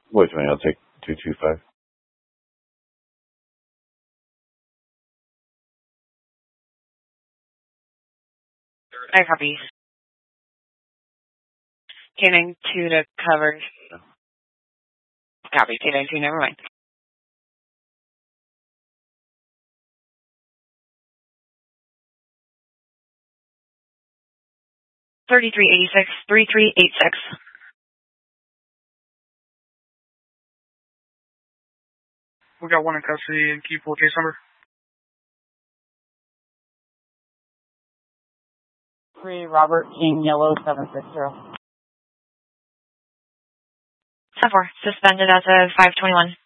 Voicemail, I'll take 225. I copy. K-9-2 to cover. Copy. K-9-2, never mind. 3386, 3386. We got one in custody and keep full case number. 3 Robert King, yellow 760. 10-4, suspended as of 521.